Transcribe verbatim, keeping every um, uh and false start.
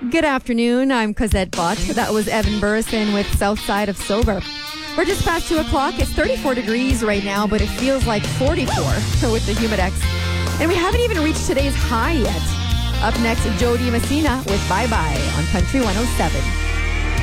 Good afternoon. I'm Cosette Bott. That was Evan Burrison with South Side of Sober. We're just past two o'clock. It's thirty-four degrees right now, but it feels like forty-four with the Humidex. And we haven't even reached today's high yet. Up next, Jody Messina with Bye Bye on Country one oh seven.